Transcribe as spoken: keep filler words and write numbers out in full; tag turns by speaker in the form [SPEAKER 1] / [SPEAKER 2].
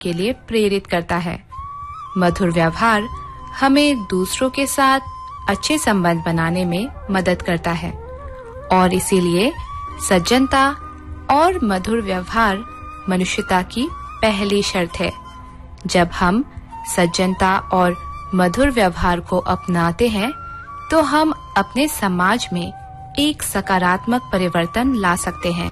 [SPEAKER 1] के लिए प्रेरित करता है। मधुर व्यवहार हमें दूसरों के साथ अच्छे संबंध बनाने में मदद करता है और इसीलिए सज्जनता और मधुर व्यवहार मनुष्यता की पहली शर्त है। जब हम सज्जनता और मधुर व्यवहार को अपनाते हैं तो हम अपने समाज में एक सकारात्मक परिवर्तन ला सकते हैं।